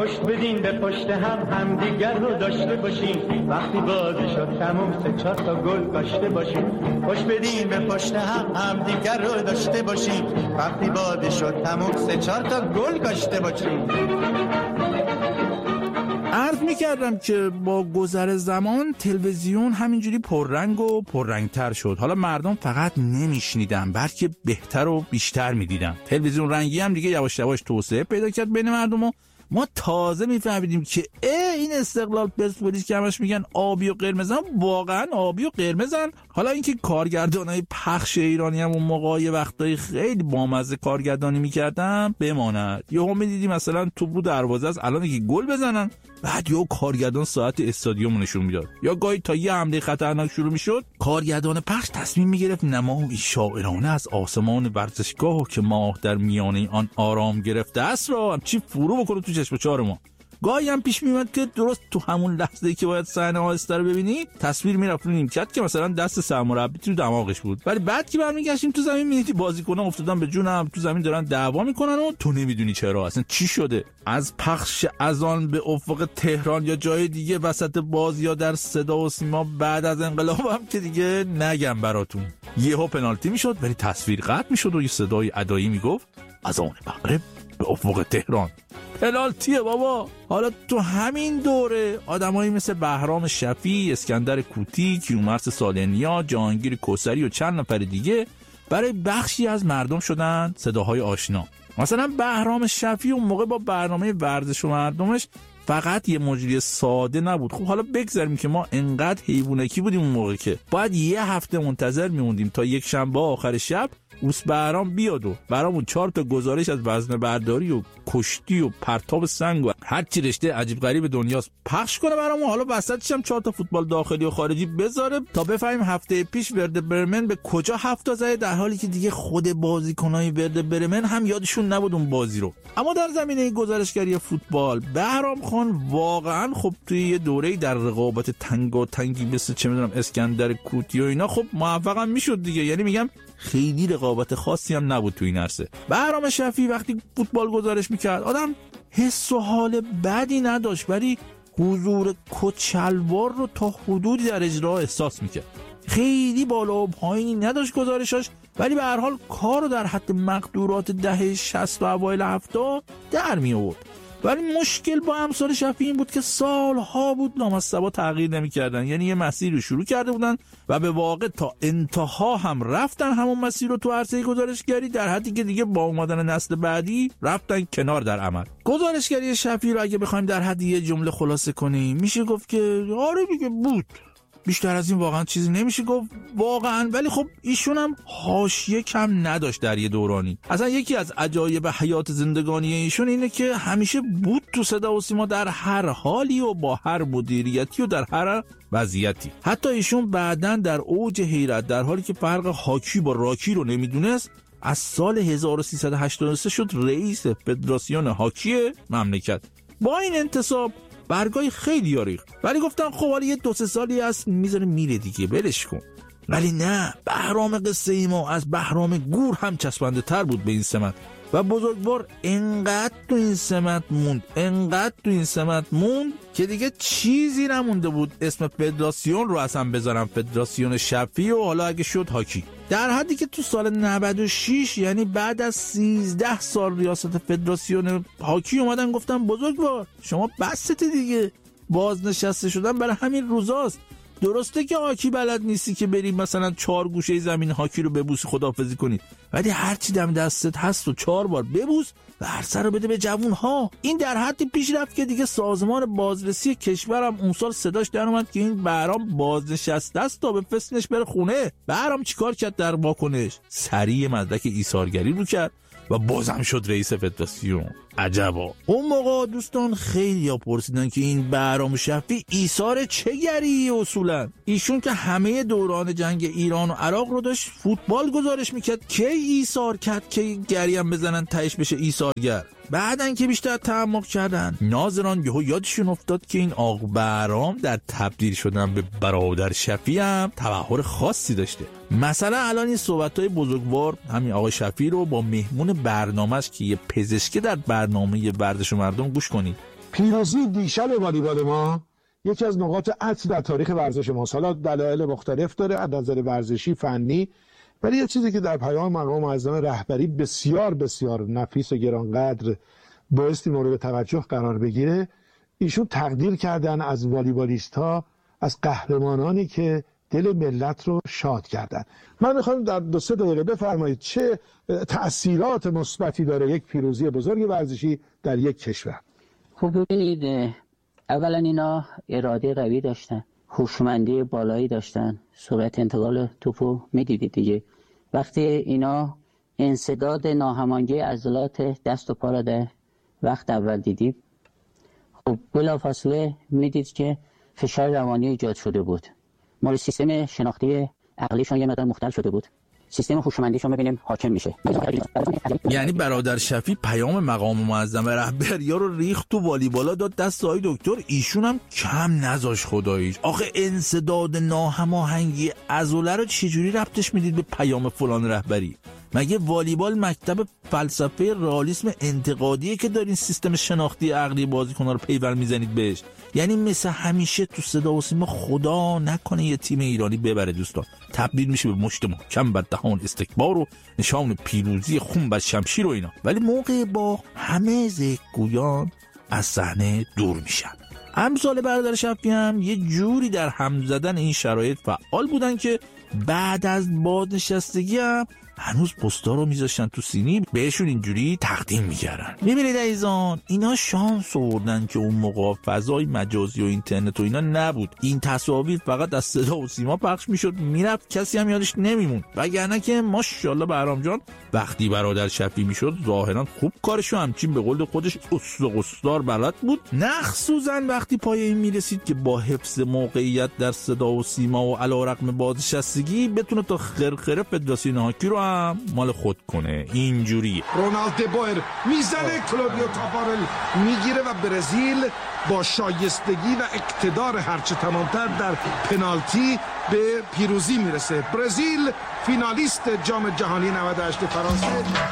پشت بدین به پشت همدیگر رو داشته باشیم. وقتی بازی شد تموم 3-4 تا گل کاشته باشیم. پشت بدین به پشت همدیگر رو داشته باشیم. وقتی بازی شد تموم 3-4 تا گل کاشته باشیم. عرض می‌کردم که با گذر زمان تلویزیون همینجوری پررنگ و پررنگتر شد. حالا مردم فقط نمیشنیدن بلکه بهتر و بیشتر میدیدن. تلویزیون رنگی هم دیگه یواش یواش توسعه پیدا کرد بین مردم و ما تازه میفهمیدیم که این استقلال پرسپولیس که همش میگن آبی و قرمزن واقعا آبی و قرمزن. حالا اینکه کارگردانای پخش ایرانی هم اون موقع یه وقتایی خیلی بامزه کارگردانی میکردن بماند. یهو میدیدیم مثلا توپ رو دروازه است الان که گل بزنن بعد یهو کارگردان ساعت استادیوم نشون میداد. یا گاهی تا یه حمله خطرناک شروع میشد کارگردان پخش تصمیم میگرفت نمایی شاعرانه از آسمان ورزشگاه که ماه در میانه آن آرام گرفته است را همچی فرو بکنه تو چشم چهار ما. گاهی هم پیش میومد که درست تو همون لحظه‌ای که باید صحنه آهسته رو ببینی تصویر میرفت رو نیمکت که مثلا دست سرمربی تو دماغش بود، ولی بعد که برمیگشتیم تو زمین می‌بینی بازیکن‌ها افتادن به جون هم تو زمین دارن دعوا میکنن و تو نمیدونی چرا اصلا چی شده. از پخش اذان به افق تهران یا جای دیگه وسط بازی یا در صدا و سیما بعد از انقلاب هم که دیگه نگم براتون. یهو پنالتی میشد ولی تصویر قطع میشد و یه صدای ادایی میگفت اذان مغرب به افق تهران. پنالتیه بابا. حالا تو همین دوره آدمایی مثل بهرام شفیع، اسکندر کوتی، کیومرث سالنیا، جهانگیر کوثری و چند نفر دیگه برای بخشی از مردم شدن صداهای آشنا. مثلا بهرام شفیع اون موقع با برنامه ورزش و مردمش فقط یه مجری ساده نبود. خب حالا بگذاریم که ما انقدر حیوانکی بودیم اون موقع که باید یه هفته منتظر میموندیم تا یک شنبه آخر شب اوس بهرام بیاد و برامون 4 تا گزارش از وزنه برداری و کشتی و پرتاب سنگ و هر چی رشته عجیب غریب دنیاست پخش کنه برامون. حالا وسطش هم 4 تا فوتبال داخلی و خارجی بذاره تا بفهمیم هفته پیش ورده برمن به کجا 7 تا زده، در حالی که دیگه خود بازیکنای ورده برمن هم یادشون نبود اون بازی رو. اما در زمینه گزارشگری فوتبال بهرام خان واقعا خب توی یه دوره‌ای در رقابت تنگی مثل چه میدونم اسکندر کوتی و اینا خب موفقم میشد دیگه. یعنی میگم خیلی رقابت خاصی هم نبود تو این عرصه. بهرام شفیع وقتی فوتبال گزارش میکرد آدم حس و حال بدی نداشت ولی حضور کچلوار رو تا حدودی در اجرا احساس میکرد. خیلی بالا و پایینی نداشت گزارشاش ولی به هر حال کار رو در حد مقدورات دهه 60 و اوایل 70 در می آورد. ولی مشکل با امثال شفیع این بود که سالها بود لامصبا تغییر نمی‌کردن. یعنی یه مسیر رو شروع کرده بودن و به واقع تا انتها هم رفتن همون مسیر رو تو عرصه گزارشگری، در حدی که دیگه با اومدن نسل بعدی رفتن کنار در عمل. گزارشگری شفیع رو اگه بخوایم در حد یه جمله خلاصه کنیم میشه گفت که آره دیگه بود. بیشتر از این واقعا چیزی نمیشه گفت واقعا. ولی خب ایشون هم حاشیه کم نداشت در یه دورانی. اصلا یکی از عجایب حیات زندگانی ایشون اینه که همیشه بود تو صدا و سیما در هر حالی و با هر مدیریتی و در هر وضعیتی. حتی ایشون بعداً در اوج حیرت در حالی که فرق هاکی با راکی رو نمیدونست از سال 1383 شد رئیس فدراسیون هاکی مملکت. با این انتصاب برگای خیلی یاریخ. ولی گفتم خب حالا یه 2-3 سالی هست میذاره میره دیگه برش کن. ولی نه، بهرام قصه ای ما از بهرام گور هم چسبنده تر بود به این سمت و بزرگوار انقدر تو این سمت موند که دیگه چیزی نمونده بود اسم فدراسیون رو اصلا بذارم فدراسیون شفیع و حالا اگه شد هاکی. در حدی که تو سال 96 یعنی بعد از 13 سال ریاست فدراسیون هاکی اومدن گفتن بزرگوار شما بسته دیگه، بازنشسته شدن برای همین روزاست. درسته که هاکی بلد نیستی که بری مثلا 4 گوشه زمین هاکی رو ببوسی خداحافظی کنی، ولی هرچی دم دستت هست و 4 بار ببوس و هر سر رو بده به جوون‌ها. این در حدی پیش رفت که دیگه سازمان بازرسی کشورم اون سال صداش در اومد که این بهرام بازنشسته است تا بفرستنش بره خونه. بهرام چیکار کرد در واکنش؟ سریع مدرک ایثارگری رو کرد و بازم شد رئیس فدراسیون. عجبا. اون موقع دوستان خیلی ها پرسیدن که این بهرام شفیع ایثار چه گری اصولا؟ ایشون که همه دوران جنگ ایران و عراق رو داشت فوتبال گزارش میکرد، کی ایثار کرد که گری هم بزنن تهش بشه ایثارگر؟ بعدن که بیشتر تعمق کردن ناظران یهو یادشون افتاد که این آقا بهرام در تبدیل شدن به برادر شفیع هم تبحر خاصی داشته. مثلا الان این صحبت‌های بزرگوار همین آقا شفیع رو با مهمون برنامه‌اش که یه پزشک در برنامه ورزش و مردم گوش کنید. پیروزی دیشب والیبال ما یکی از نقاط عطف در تاریخ ورزش ما. حالا دلایل مختلف داره از نظر ورزشی، فنی، ولی یه چیزی که در پیام مقام معظم رهبری بسیار بسیار نفیس و گرانقدر بایستی مورد توجه قرار بگیره، ایشون تقدیر کردن از والیبالیست‌ها، از قهرمانانی که دل ملت رو شاد کردن. من میخوام در 2-3 دقیقه بفرمایید چه تأثیرات مثبتی داره یک پیروزی بزرگ ورزشی در یک کشور. خب ببینید، اولا اینا اراده قوی داشتن، هوشمندی بالایی داشتن، سرعت انتقال توپو میدیدید دیگه. وقتی اینا انسداد ناهماهنگی عضلات دست و پا را در وقت اول دیدید، خب بلافاصله میدید که فشار روانی ایجاد شده بود. مال سیستم شناختی عقلیشون یه مقدار مختل شده بود، سیستم هوشمندیشون ببینیم حاکم میشه. یعنی برادر شفیع پیام مقام معظم رهبری ها رو ریخت تو والیبالا داد دست آقای دکتر، ایشون هم کم نذاش خداییش. آخه انسداد ناهماهنگی عضله رو چجوری ربطش میدید به پیام فلان رهبری؟ مگه والیبال مکتب فلسفه رئالیسم انتقادیه که دارین سیستم شناختی عقلی بازیکن‌ها رو پیور میزنید بهش؟ یعنی مثل همیشه تو صدا و سیما خدا نکنه یه تیم ایرانی ببره دوستان، تبدیل میشه به مشت محکم بر دهان استکبار و نشان پیروزی خون بر شمشیر و اینا، ولی موقع با همه ذکرگویان از صحنه دور میشن. امثال برادر شفیع هم یه جوری در هم زدن این شرایط فعال بودن که بعد از بازنشستگی هم هنوز پستا رو میذاشتن تو سینی بهشون اینجوری تقدیم میکردن. میبینید عزیزان، اینا شانس آوردن که اون موقع فضای مجازی و اینترنت و اینا نبود. این تصاویر فقط از صدا و سیما پخش میشد، میرفت کسی هم یادش نمیمون. وگرنه که ماشاءالله بهرام جان وقتی برادر شفیع میشد ظاهرا خوب کارشو همچین به قول خودش قصدار بلد بود. مخصوصا وقتی پای این میرسید که با حفظ موقعیت در صدا و سیما و علیرغم بازنشستگی بتونه تا خرخره فدراسیون هاکی رو مال خود کنه. اینجوریه. رونالد دبویر میزنه، کلودیو تاپارل میگیره و برزیل با شایستگی و اقتدار هرچه تمامتر در پنالتی به پیروزی میرسه. برزیل فینالیست جام جهانی 98 فرانسه.